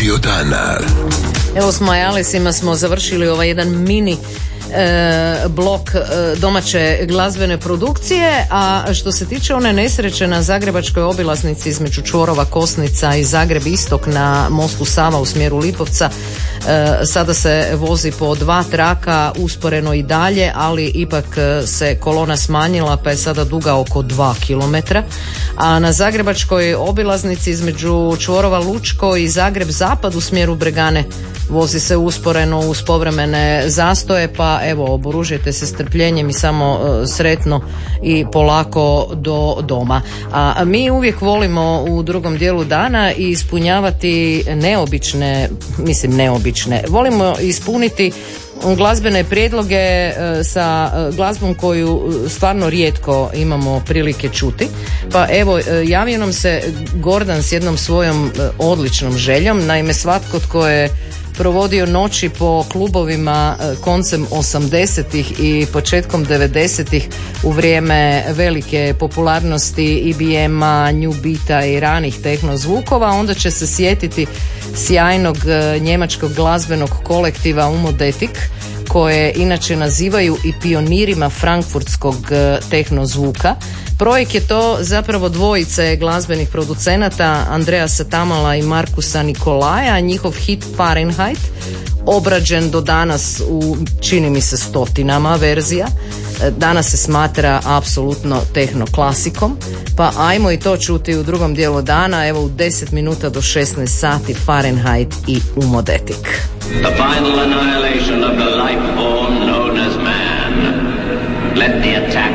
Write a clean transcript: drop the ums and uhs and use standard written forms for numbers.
Radio Dana. Evo s Majalisima smo završili ovaj jedan mini blok domaće glazbene produkcije, a što se tiče one nesreće na zagrebačkoj obilaznici između čvorova Kosnica i Zagreb istok na mostu Sava u smjeru Lipovca, sada se vozi po 2 traka usporeno i dalje, ali ipak se kolona smanjila pa je sada duga oko 2 km, a na zagrebačkoj obilaznici između čvorova Lučko i Zagreb zapad u smjeru Bregane vozi se usporeno uz povremene zastoje, pa evo oboružajte se strpljenjem i samo sretno i polako do doma. A mi uvijek volimo u drugom dijelu dana ispunjavati neobične, volimo ispuniti glazbene prijedloge sa glazbom koju stvarno rijetko imamo prilike čuti. Pa evo, javio nam se Gordan s jednom svojom odličnom željom. Naime, svatko tko je provodio noći po klubovima koncem 80-ih i početkom 90-ih u vrijeme velike popularnosti IBM-a, New Beata i ranih tehno zvukova, onda će se sjetiti sjajnog njemačkog glazbenog kolektiva Umodetik, koje inače nazivaju i pionirima frankfurtskog tehno zvuka. Projekt je to zapravo dvojice glazbenih producenata Andreasa Tamala i Markusa Nikolaja. Njihov hit Fahrenheit, obrađen do danas u, čini mi se, stotinama verzija, danas se smatra apsolutno tehno klasikom, pa ajmo i to čuti u drugom dijelu dana. Evo u 10 minuta do 16 sati Fahrenheit i Umodetik. The final annihilation of the life form known as man. Let the attack